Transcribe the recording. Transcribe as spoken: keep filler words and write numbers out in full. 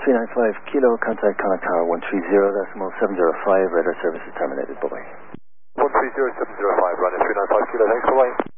three nine five Kilo, contact Connacht Tower one three zero decimal seven zero five, radar service is terminated, bye-bye. one three zero seven zero five, running three nine five Kilo, thanks, bye-bye.